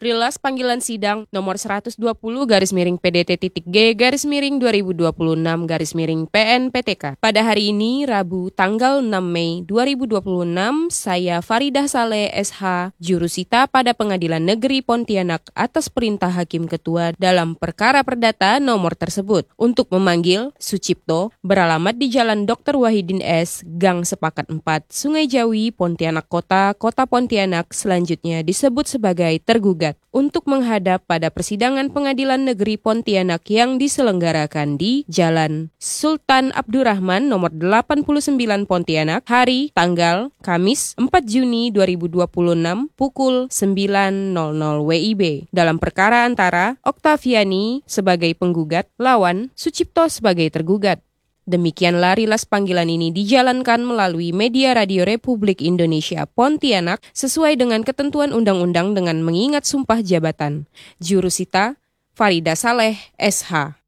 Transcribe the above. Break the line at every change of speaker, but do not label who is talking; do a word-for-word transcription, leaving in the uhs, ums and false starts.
Rilas panggilan sidang nomor seratus dua puluh garis miring P D T titik G garis miring dua ribu dua puluh enam garis miring P N P T K. Pada hari ini, Rabu tanggal enam Mei dua ribu dua puluh enam, saya Faridah Saleh S H, jurusita pada Pengadilan Negeri Pontianak atas perintah Hakim Ketua dalam perkara perdata nomor tersebut untuk memanggil Sucipto beralamat di Jalan Doktor Wahidin S, Gang Sepakat empat, Sungai Jawi, Pontianak Kota, Kota Pontianak, selanjutnya disebut sebagai tergugat, untuk menghadap pada persidangan Pengadilan Negeri Pontianak yang diselenggarakan di Jalan Sultan Abdurrahman nomor delapan puluh sembilan Pontianak, hari tanggal Kamis empat Juni dua ribu dua puluh enam pukul sembilan nol nol W I B dalam perkara antara Oktaviani sebagai penggugat lawan Sucipto sebagai tergugat. Demikianlah rilas panggilan ini dijalankan melalui media Radio Republik Indonesia Pontianak sesuai dengan ketentuan undang-undang dengan mengingat sumpah jabatan. Jurusita Faridah Saleh S H.